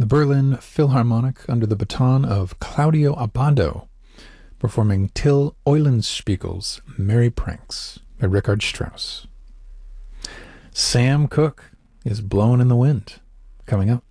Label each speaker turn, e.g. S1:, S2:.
S1: Berlin Philharmonic under the baton of Claudio Abbado, performing Till Eulenspiegel's Merry Pranks by Richard Strauss. Sam Cooke is Blowing in the Wind, coming up.